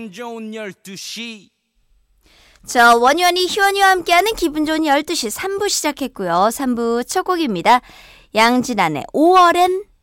기분 좋은 12시. 자, 원효원이 희원이와 함께하는 기분 좋은 12시 3부 시작했고요. 3부 첫 곡입니다. 양진환의 5월엔